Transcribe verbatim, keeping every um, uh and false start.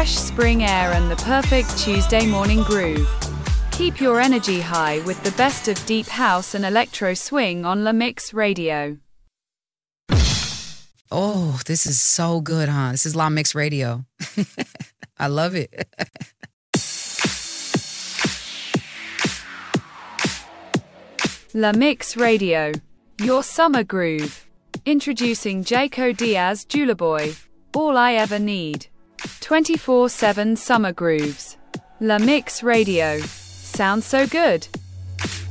fresh spring air and the perfect Tuesday morning groove. Keep your energy high with the best of deep house and electro swing on La Mix Radio. Oh, this is so good, huh? This is La Mix Radio. I love it. La Mix Radio, your summer groove. Introducing Jaco Diaz Julaboy, All I Ever Need. twenty-four seven summer grooves. La Mix Radio. Sounds so good.